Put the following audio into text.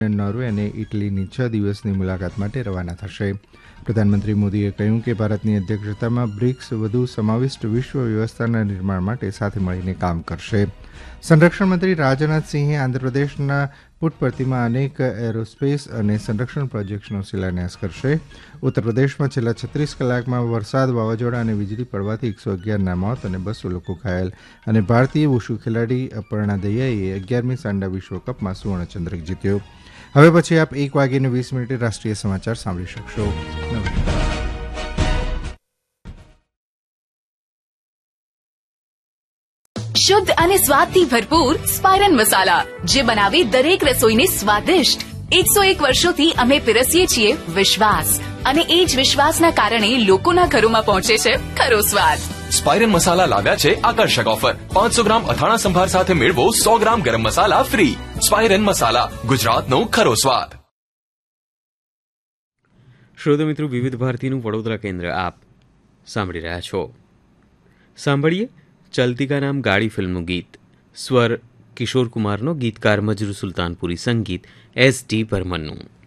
Norway અને ઇટલીની 6 દિવસની મુલાકાત માટે રવાના થશે. પ્રધાનમંત્રી મોદીએ કહ્યું કે ભારતની અધ્યક્ષતામાં બ્રિક્સ વધુ સમાવિષ્ટ વિશ્વ વ્યવસ્થાના નિર્માણ માટે સાથે મળીને કામ કરશે. સંરક્ષણ મંત્રી રાજનાથસિંહે આંધ્રપ્રદેશના પુટ્ટપર્તીમાં અનેક એરોસ્પેસ અને સંરક્ષણ પ્રોજેક્ટ્સનો શિલાન્યાસ કરશે. ઉત્તરપ્રદેશમાં છેલ્લા 36 કલાકમાં વરસાદ, વાવાઝોડા અને વીજળી પડવાથી 111ના મોત અને 200 લોકો ઘાયલ. અને ભારતીય વુશુ ખેલાડી અપર્ણા દહિયાએ 11મી સાન્ડા વિશ્વકપમાં સુવર્ણચંદ્રક જીત્યો. હવે પછી આપ 1:20 રાષ્ટ્રીય સમાચાર સાંભળી શકશો. શુદ્ધ અને સ્વાદથી ભરપૂર સ્પાયરન મસાલા, જે બનાવે દરેક રસોઈને સ્વાદિષ્ટ. 101 વર્ષોથી અમે પીરસીએ છીએ વિશ્વાસ, અને એ જ વિશ્વાસના કારણે લોકોના ઘરોમાં પહોંચે છે ખરો સ્વાદ. સ્પાયરન મસાલા લાવ્યા છે આકર્ષક ઓફર. 500 ગ્રામ અથાણા સંભાર સાથે મેળવો 100 ગ્રામ ગરમ મસાલા ફ્રી. સ્પાયરન મસાલા, ગુજરાતનો ખરો સ્વાદ. શ્રોતા મિત્રો, વિવિધ ભારતીનું વડોદરા કેન્દ્ર આપ સાંભળી રહ્યા છો. સાંભળીએ ચલતી કા નામ ગાડી ફિલ્મનું ગીત. સ્વર કિશોર કુમારનો, ગીતકાર મજરૂ સુલતાનપુરી, સંગીત S.D. બર્મનનું.